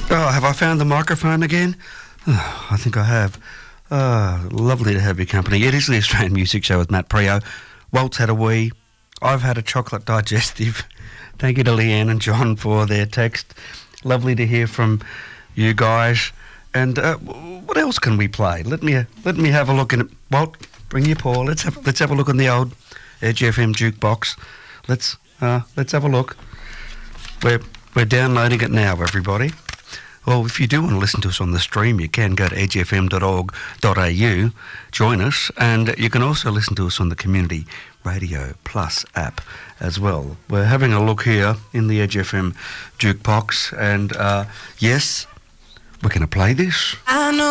Oh, have I found the microphone again? Oh, I think I have. Lovely to have your company. It is the Australian Music Show with Matt Prio. Walt's had a wee. I've had a chocolate digestive. Thank you to Leanne and John for their text. Lovely to hear from you guys. And what else can we play? Let me have a look in it. Walt, bring your paw. Let's have a look in the old Edge FM jukebox. Let's have a look. We're downloading it now, everybody. Well, if you do want to listen to us on the stream, you can go to edgefm.org.au, join us, and you can also listen to us on the Community Radio Plus app as well. We're having a look here in the Edge FM jukebox, and yes, we're going to play this. I know.